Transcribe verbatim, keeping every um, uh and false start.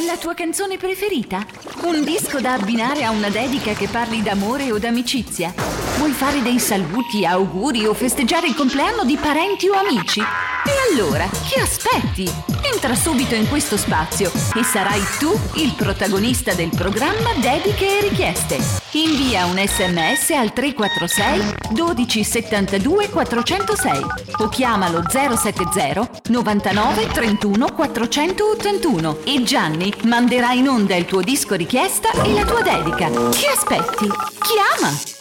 La tua canzone preferita? Un disco da abbinare a una dedica che parli d'amore o d'amicizia? Vuoi fare dei saluti, auguri o festeggiare il compleanno di parenti o amici? E allora, che aspetti? Entra subito in questo spazio e sarai tu il protagonista del programma Dediche e Richieste. Invia un sms al tre quattro sei dodici settantadue quattrocentosei o chiamalo zero sette zero novantanove trentuno quattrocentottantuno e Gianni manderà in onda il tuo disco richiesta e la tua dedica. Che aspetti? Chiama!